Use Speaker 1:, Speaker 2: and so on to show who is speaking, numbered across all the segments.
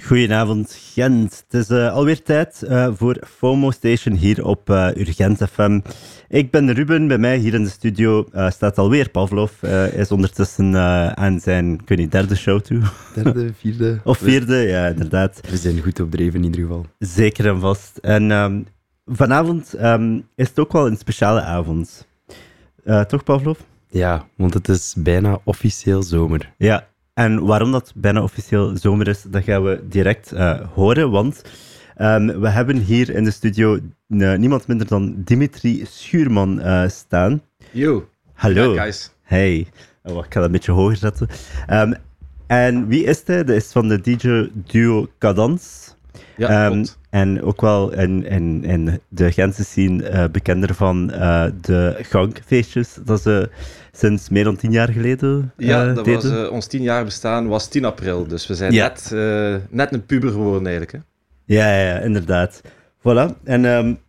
Speaker 1: Goedenavond Gent. Het is alweer tijd voor FOMO Station hier op Urgent FM. Ik ben Ruben, bij mij hier in de studio staat alweer Pavlov. Hij is ondertussen aan zijn, ik weet niet, derde show toe.
Speaker 2: Derde, vierde.
Speaker 1: Of vierde, ja inderdaad.
Speaker 2: We zijn goed op dreef in ieder geval.
Speaker 1: Zeker en vast. En vanavond is het ook wel een speciale avond. Toch Pavlov?
Speaker 2: Ja, want het is bijna officieel zomer.
Speaker 1: Ja. En waarom dat bijna officieel zomer is, dat gaan we direct horen, want we hebben hier in de studio niemand minder dan Dimitri Schuurman staan.
Speaker 3: Yo.
Speaker 1: Hallo.
Speaker 3: Ja, guys.
Speaker 1: Hey. Oh, wacht, ik ga dat een beetje hoger zetten. En wie is hij? Dat is van de DJ-duo Cadans.
Speaker 3: Ja, klopt.
Speaker 1: En ook wel in de Gentse scene bekender van de gangfeestjes dat ze sinds meer dan 10 jaar geleden
Speaker 3: dat
Speaker 1: deden.
Speaker 3: was ons 10 jaar bestaan, was 10 april. Dus we zijn
Speaker 1: Ja.
Speaker 3: net een puber geworden eigenlijk. Hè?
Speaker 1: Ja, inderdaad. Voilà. En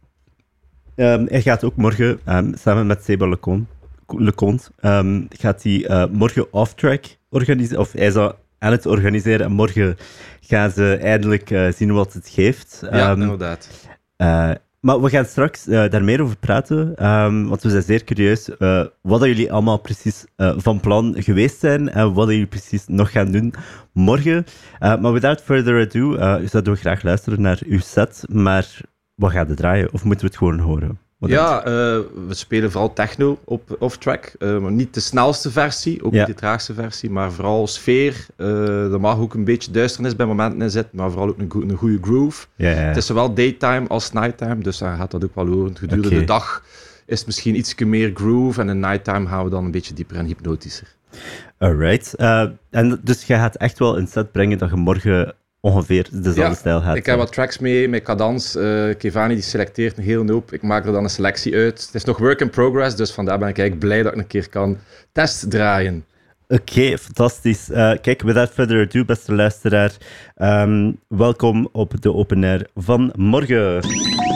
Speaker 1: hij gaat ook morgen, samen met Seba Leconte, gaat hij morgen Off-Track organiseren, of hij zou aan het organiseren, en morgen gaan ze eindelijk zien wat het geeft.
Speaker 3: Ja, inderdaad.
Speaker 1: Maar we gaan straks daar meer over praten, want we zijn zeer curieus wat dat jullie allemaal precies van plan geweest zijn en wat jullie precies nog gaan doen morgen. Maar without further ado, zouden we graag luisteren naar uw set, maar wat gaat het draaien? Of moeten we het gewoon horen?
Speaker 3: We spelen vooral techno op Off-Track, maar niet de snelste versie, ook niet de traagste versie, maar vooral sfeer. Er mag ook een beetje duisternis bij momenten in zitten, maar vooral ook een goede groove.
Speaker 1: Ja.
Speaker 3: Het is zowel daytime als nighttime, dus dan gaat dat ook wel horen. Gedurende de dag is het misschien iets meer groove en in nighttime gaan we dan een beetje dieper en hypnotischer.
Speaker 1: Alright. En dus jij gaat echt wel een set brengen dat je morgen ongeveer dezelfde stijl gaat.
Speaker 3: Ik heb wat tracks mee met Cadans. Kevani die selecteert een hele hoop. Ik maak er dan een selectie uit. Het is nog work in progress, dus vandaar ben ik eigenlijk blij dat ik een keer kan testdraaien.
Speaker 1: Oké, fantastisch. Kijk, without further ado, beste luisteraar, welkom op de open air van morgen.